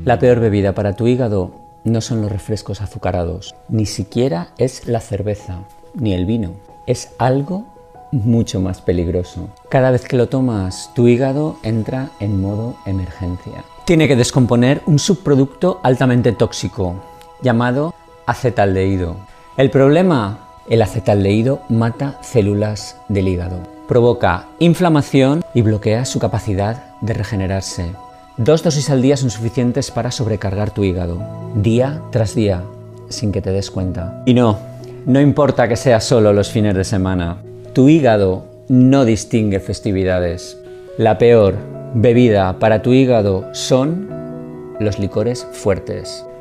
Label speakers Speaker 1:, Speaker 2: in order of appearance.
Speaker 1: La peor bebida para tu hígado no son los refrescos azucarados, ni siquiera es la cerveza, ni el vino. Es algo mucho más peligroso. Cada vez que lo tomas, tu hígado entra en modo emergencia. Tiene que descomponer un subproducto altamente tóxico, llamado acetaldehído. El problema, el acetaldehído mata células del hígado, provoca inflamación y bloquea su capacidad de regenerarse. 2 dosis al día son suficientes para sobrecargar tu hígado, día tras día, sin que te des cuenta. Y no importa que sea solo los fines de semana. Tu hígado no distingue festividades. La peor bebida para tu hígado son los licores fuertes.